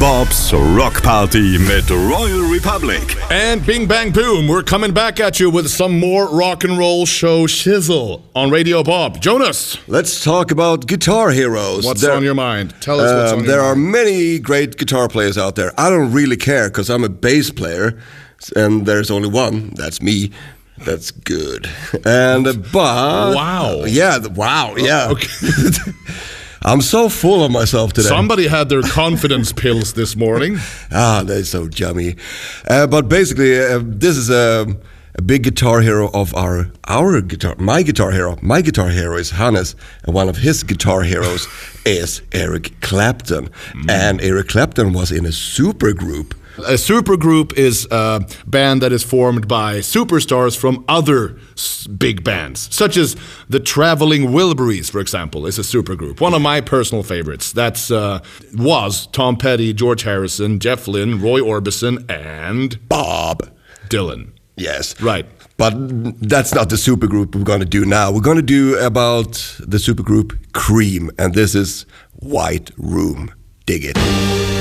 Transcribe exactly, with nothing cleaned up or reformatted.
Bob's Rock Party mit Royal Republic. And bing bang boom, we're coming back at you with some more rock and roll show shizzle on Radio Bob. Jonas, let's talk about guitar heroes. What's there, on your mind? Tell us what's um, on your there mind. There are many great guitar players out there. I don't really care because I'm a bass player, and there's only one. That's me. That's good. And uh, but wow, yeah, wow, yeah. Okay. I'm so full of myself today. Somebody had their confidence pills this morning. Ah, they're so yummy. Uh, but basically, uh, this is a, a big guitar hero of our our guitar. My guitar hero. My guitar hero is Hannes, and one of his guitar heroes is Eric Clapton. Mm. And Eric Clapton was in a supergroup. A supergroup is a band that is formed by superstars from other s- big bands, such as the Traveling Wilburys, for example, is a supergroup. One of my personal favorites. That's uh, was Tom Petty, George Harrison, Jeff Lynne, Roy Orbison, and Bob Dylan. Yes, right. But that's not the supergroup we're going to do now. We're going to do about the supergroup Cream, and this is White Room. Dig it.